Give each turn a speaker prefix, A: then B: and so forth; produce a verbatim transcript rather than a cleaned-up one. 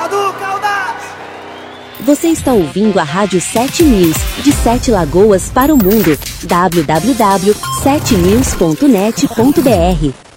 A: do Caldas!
B: Você está ouvindo a Rádio sete News, de Sete Lagoas para o mundo. w w w ponto sete news ponto net ponto b r